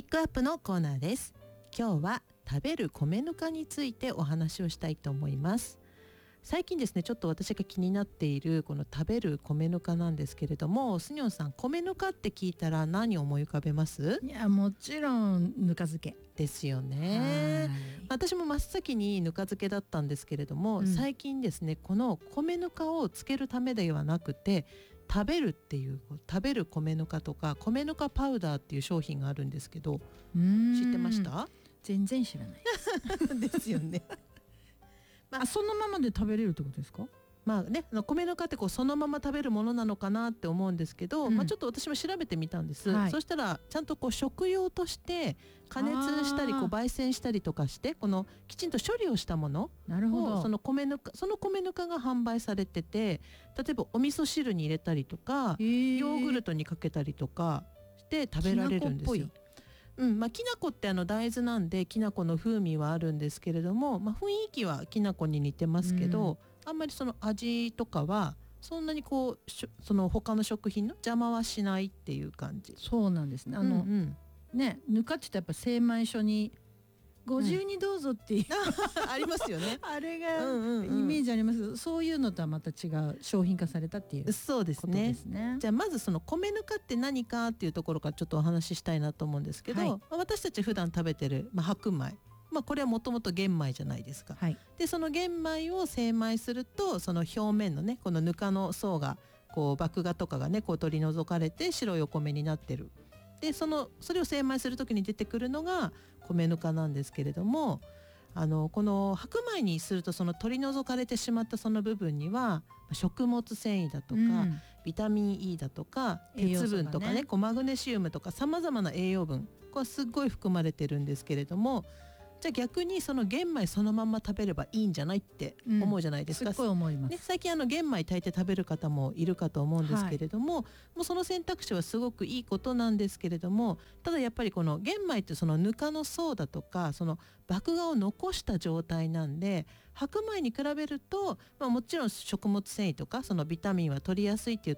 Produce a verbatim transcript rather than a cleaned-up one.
クアップのコーナーです。今日は食べる米ぬかについてお話をしたいと思います。最近ですね、ちょっと私が気になっているこの食べる米ぬかなんですけれども、スニョンさん、米ぬかって聞いたら何を思い浮かべます？ いや、もちろんぬか漬けですよね。私も真っ先にぬか漬けだったんですけれども、うん、最近ですね、この米ぬかをつけるためではなくて食べるっていう食べる米ぬかとか米ぬかパウダーっていう商品があるんですけど、知ってました？ 全然知らないですですよねまあ、そのままで食べれるってことですか？ まあね、米ぬかってこうそのまま食べるものなのかなって思うんですけど、うん、まあ、ちょっと私も調べてみたんです、はい、そしたらちゃんとこう食用として加熱したりこう焙煎したりとかしてこのきちんと処理をしたものをその米ぬかその米ぬかが販売されてて、例えばお味噌汁に入れたりとかヨーグルトにかけたりとかして食べられるんですよ。うんまあ、きな粉ってあの大豆なんできな粉の風味はあるんですけれども、まあ、雰囲気はきな粉に似てますけど、うん、あんまりその味とかはそんなにこうその他の食品の邪魔はしないっていう感じ。 そうなんですね。あの、うんうん、ね、ぬかって言ったらやっぱ精米所にご自由にどうぞっていう、 うん、ありますよねあれがイメージありますけど、そういうのとはまた違う商品化されたっていうことですね。 そうですね。じゃあまずその米ぬかって何かっていうところからちょっとお話ししたいなと思うんですけど、はい、私たち普段食べてる、まあ、白米、まあ、これはもともと玄米じゃないですか、はい、でその玄米を精米するとその表面のねこのぬかの層がこう麦芽とかがねこう取り除かれて白いお米になってる。で そのそれを精米する時に出てくるのが米ぬかなんですけれども、あのこの白米にするとその取り除かれてしまったその部分には食物繊維だとか、うん、ビタミン E だとか鉄分とか ね, ねこうマグネシウムとかさまざまな栄養分これすっごい含まれてるんですけれども、じゃあ逆にその玄米そのまま食べればいいんじゃないって思うじゃないですか、 うん、すっごい思います、 ね、最近あの玄米炊いて食べる方もいるかと思うんですけれども、はい、もうその選択肢はすごくいいことなんですけれども、ただやっぱりこの玄米ってそのぬかの層だとかその麦芽を残した状態なんで白米に比べると、まあ、もちろん食物繊維とかそのビタミンは取りやすいっていう